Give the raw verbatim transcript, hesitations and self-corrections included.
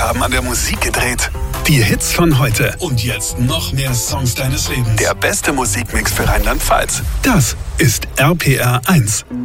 haben an der Musik gedreht. Die Hits von heute. Und jetzt noch mehr Songs deines Lebens. Der beste Musikmix für Rheinland-Pfalz. Das ist R P R eins.